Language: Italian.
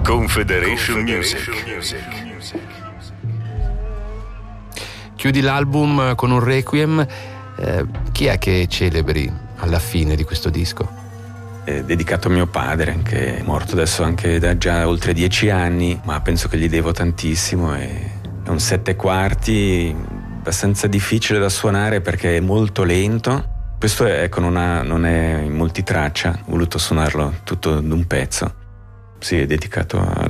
Confederation Music. Chiudi l'album con un requiem. Chi è che celebri alla fine di questo disco? È dedicato a mio padre, che è morto adesso anche da già oltre 10 anni, ma penso che gli devo tantissimo. È un 7/4 abbastanza difficile da suonare perché è molto lento. Questo non è in multitraccia, ho voluto suonarlo tutto d'un pezzo. Sì, è dedicato a